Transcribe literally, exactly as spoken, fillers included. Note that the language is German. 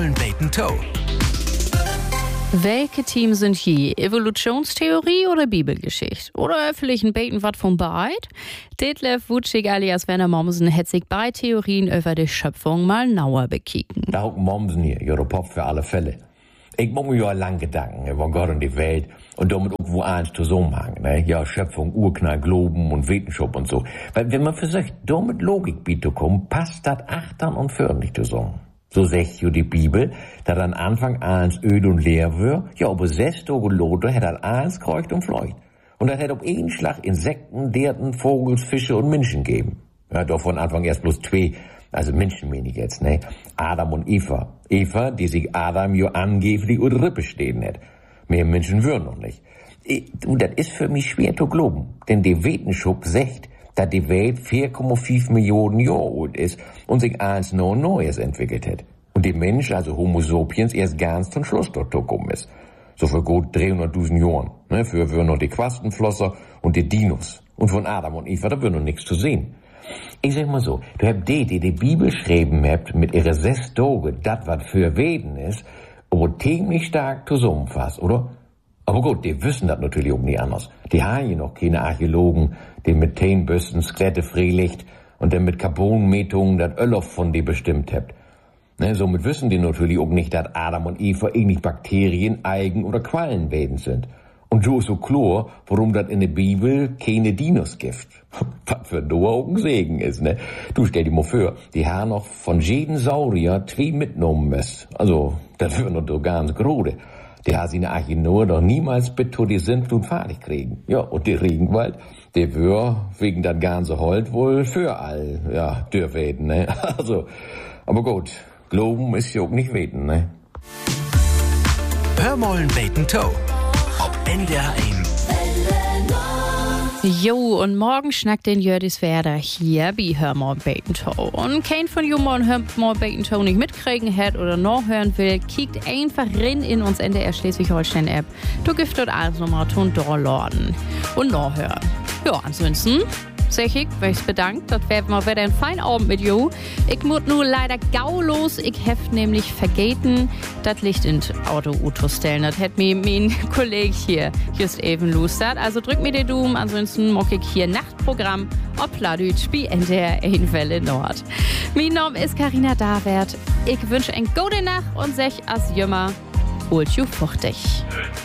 mollen beten Toe. Welche Teams sind hier? Evolutionstheorie oder Bibelgeschichte? Oder vielleicht ein Beten wat von beid? Detlef Wutschig alias Werner Mommsen hat sich bei Theorien über die Schöpfung mal nauer bekicken. Da hat Mommsen hier, ihre Pop für alle Fälle. Ich mache mir ja lang Gedanken über Gott und die Welt und damit irgendwo eins zusammenhängen, ne? Ja, Schöpfung, Urknall, Globen und Wissenschaft und so. Weil wenn man versucht, damit Logik bietet kommen, passt das achtern und förmlich zusammen. So sagt jo die Bibel, dass an Anfang eins öd und leer wär, ja, aber sechs Tage Lote hätt das eins kreucht und fleucht. Und das hätt auf einen Schlag Insekten, Derten, Vogels, Fische und Menschen geben. Ja, doch von Anfang erst bloß zwei, also Menschen wenig jetzt, ne? Adam und Eva. Eva, die sich Adam jo angeblich und Rippe stehen hat. Mehr Menschen würden noch nicht. Und das ist für mich schwer zu glauben, denn die Wissenschaft sagt, dass die Welt vier Komma fünf Millionen Jahre alt ist und sich eins noch Neues entwickelt hat. Und der Mensch, also Homo sapiens, erst ganz zum Schluss dort gekommen ist. So für gut dreihunderttausend Jahren. Ne? Für würden noch die Quastenflosser und die Dinos. Und von Adam und Eva, da würden noch nichts zu sehen. Ich sag mal so, du habt die, die die Bibel schreiben habt, mit ihrer sechs Tage, das was für Weden ist, aber ziemlich stark zusammenfasst, oder? Aber gut, die wissen das natürlich auch nicht anders. Die haben hier noch keine Archäologen, die mit Tenbüsten Skelette freilegt und dann mit Carbonmetungen das Öl von die bestimmt habt. Ne, somit wissen die natürlich auch nicht, dass Adam und Eva ähnlich Bakterien, Algen oder Quallenwesen sind. Und so ist so klar, warum das in der Bibel keine Dinos gibt. Was für Noah auch ein Segen ist, ne? Du stell dir mal vor, die haben noch von jedem Saurier zwei mitgenommen müssen. Also, das wäre noch so ganz grode. Die haben seine Arche doch niemals bitte die Sintflut fertig kriegen. Ja, und der Regenwald, der wär wegen das ganze Holz wohl für all, ja, dürfen, ne? Also, aber gut, Glauben ist ja auch nicht weten, ne? Hör mollen beten Toe. Ob N D R eins. Jo, und morgen schnackt den Jördis Werder hier bei Hör mal beten Toe. Und kein von you mal Hör mal beten Toe nicht mitkriegen hat oder noch hören will, kickt einfach rein in uns N D R Schleswig-Holstein-App. Du gift dort alles nochmal tun, downloaden und noch hören. Ja, ansonsten sag ich, weil ich's bedankt, das wäre mal wieder ein fein Abend mit you. Ich muss nur leider gaulos, ich hef nämlich vergeten, das Licht in Auto Auto stellen. Das hat mir mein Kollege hier just eben lustert. Also drück mir den Daumen, ansonsten mock ich hier Nachtprogramm ob Pladütsch bei N D R Welle Nord. Mein Name ist Carina Davert. Ich wünsche eine gute Nacht und sech as jümmer, holt you fuchtig.